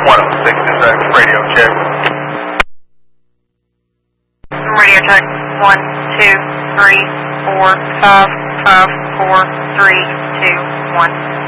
106 dispatch, radio check. Radio check. 1, 2, 3, 4, 5, 5, 4, 3, 2, 1.